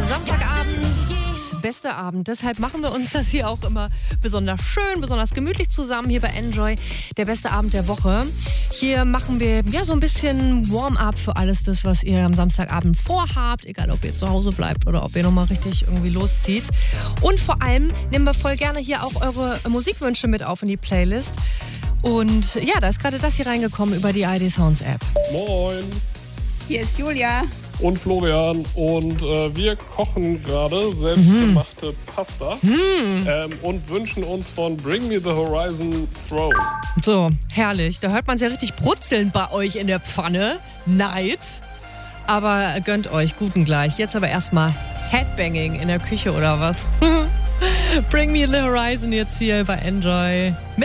Samstagabend, bester Abend. Deshalb machen wir uns das hier auch immer besonders schön, besonders gemütlich zusammen hier bei Enjoy. Der beste Abend der Woche. Hier machen wir ja so ein bisschen Warm-up für alles das, was ihr am Samstagabend vorhabt. Egal, ob ihr zu Hause bleibt oder ob ihr nochmal richtig irgendwie loszieht. Und vor allem nehmen wir voll gerne hier auch eure Musikwünsche mit auf in die Playlist. Und ja, da ist gerade das hier reingekommen über die ID Sounds App. Moin. Hier ist Julia. Und Florian. Und wir kochen gerade selbstgemachte Pasta und wünschen uns von Bring Me the Horizon Throne. So, herrlich. Da hört man es ja richtig brutzeln bei euch in der Pfanne. Neid. Aber gönnt euch, guten gleich. Jetzt aber erstmal Headbanging in der Küche oder was? Bring Me the Horizon jetzt hier bei Enjoy. Mit